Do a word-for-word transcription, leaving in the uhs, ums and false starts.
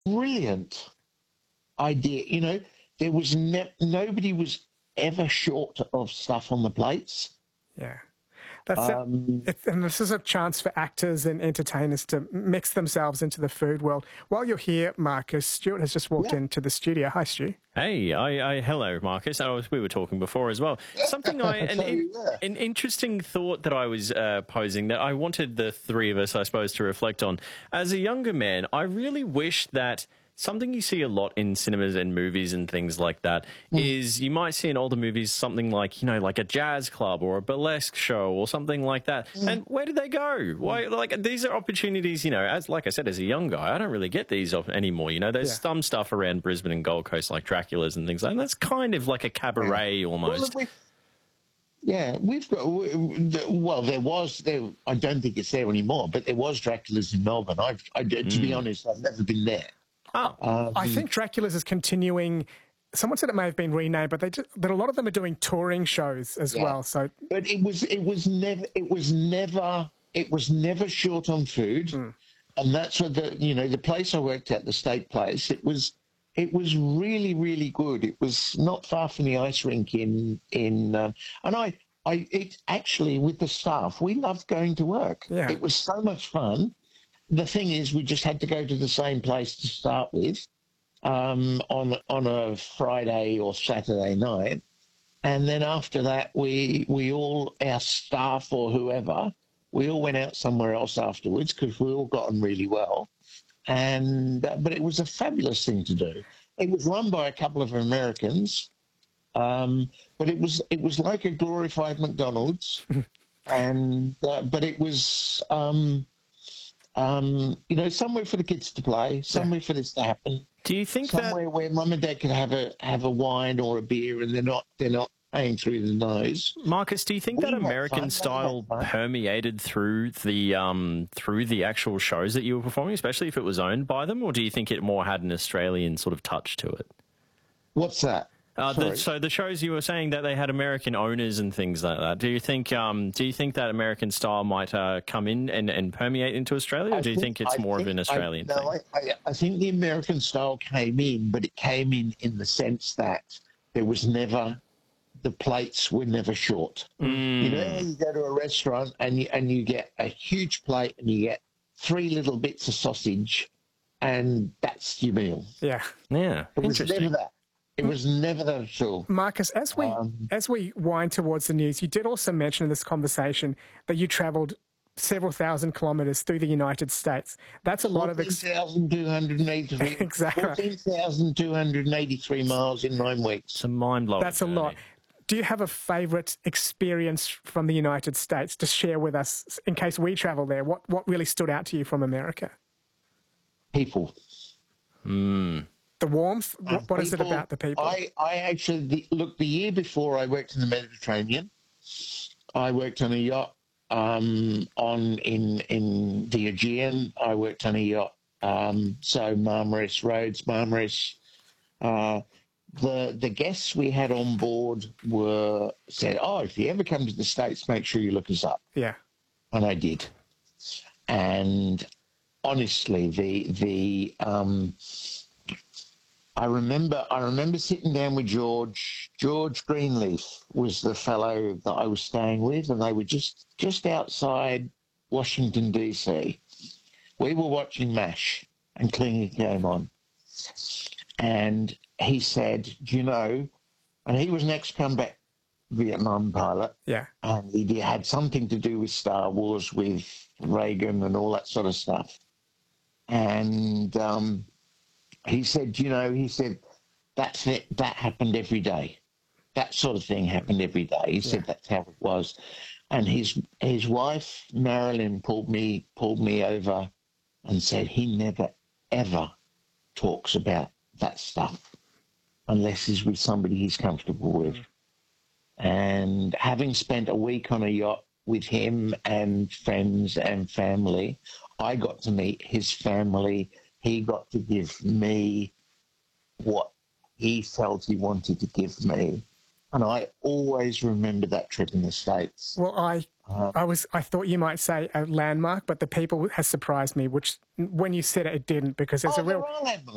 brilliant idea. You know, there was ne- nobody was ever short of stuff on the plates. Yeah. That's Um, it. It, and this is a chance for actors and entertainers to mix themselves into the food world. While you're here, Marcus, Stuart has just walked Yeah. into the studio. Hi, Stu. Hey, I, I hello, Marcus. I was, we were talking before as well. Something I an, So, in, yeah. an interesting thought that I was uh, posing that I wanted the three of us, I suppose, to reflect on. As a younger man, I really wish that something you see a lot in cinemas and movies and things like that mm. is you might see in older movies something like, you know, like a jazz club or a burlesque show or something like that. Mm. And where do they go? Why? Like, these are opportunities, you know, as like I said, as a young guy, I don't really get these anymore. You know, there's yeah. some stuff around Brisbane and Gold Coast like Dracula's and things like that. And that's kind of like a cabaret yeah. almost. Well, yeah, we've got, well, there was, there. I don't think it's there anymore, but there was Dracula's in Melbourne. I've, I, to mm. be honest, I've never been there. Oh, um, I think Dracula's is continuing. Someone said it may have been renamed, but they just, but a lot of them are doing touring shows as yeah. well. So, but it was it was never it was never it was never short on food, mm. and that's what the you know the place I worked at, the State Place. It was it was really really good. It was not far from the ice rink in in, uh, and I I it actually with the staff we loved going to work. Yeah. It was so much fun. The thing is, we just had to go to the same place to start with um, on on a Friday or Saturday night, and then after that, we we all our staff or whoever we all went out somewhere else afterwards because we all got on really well, and uh, but it was a fabulous thing to do. It was run by a couple of Americans, um, but it was it was like a glorified McDonald's, and uh, but it was. Um, Um, you know, somewhere for the kids to play, somewhere yeah. for this to happen. Do you think somewhere that... where mum and dad can have a have a wine or a beer, and they're not they're not paying through the nose? Marcus, do you think we that American style permeated through the um through the actual shows that you were performing, especially if it was owned by them, or do you think it more had an Australian sort of touch to it? What's that? Uh, the, so the shows you were saying that they had American owners and things like that. Do you think um, do you think that American style might uh, come in and, and permeate into Australia, or I do you think, think it's I more think, of an Australian I, no, thing? I, I, I think the American style came in, but it came in in the sense that there was never the plates were never short. Mm. You know, you go to a restaurant and you and you get a huge plate and you get three little bits of sausage, and that's your meal. Yeah, yeah, it was never that. It was never that at all. Marcus, as we um, as we wind towards the news, you did also mention in this conversation that you travelled several thousand kilometres through the United States. That's a lot of... Ex- fourteen thousand two hundred eighty-three exactly. fourteen thousand two hundred eighty-three miles in nine weeks. It's a mind-blowing That's a journey. lot. Do you have a favourite experience from the United States to share with us in case we travel there? What, what really stood out to you from America? People. Hmm. The warmth? What, what people, is it about the people? I, I actually, the, look, the year before I worked in the Mediterranean, I worked on a yacht um, on in in the Aegean. I worked on a yacht, um, so Marmaris, Rhodes, Marmaris. Uh, the the guests we had on board were said, "Oh, if you ever come to the States, make sure you look us up." Yeah, and I did. And honestly, the the um, I remember I remember sitting down with George. George Greenleaf was the fellow that I was staying with, and they were just, just outside Washington, D C. We were watching MASH, and Klingy came on. And he said, do you know, and he was an ex-combat Vietnam pilot. Yeah. And he had something to do with Star Wars, with Reagan and all that sort of stuff. And um, he said, you know, he said, that's it. That happened every day. That sort of thing happened every day. He said yeah. that's how it was. And his his wife, Marilyn, pulled me pulled me over and said he never, ever talks about that stuff unless he's with somebody he's comfortable with. Mm. And having spent a week on a yacht with him and friends and family, I got to meet his family. He got to give me what he felt he wanted to give me. And I always remember that trip in the States. Well, I uh, I was I thought you might say a landmark, but the people has surprised me, which when you said it, it didn't, because there's oh, a real... there are landmarks.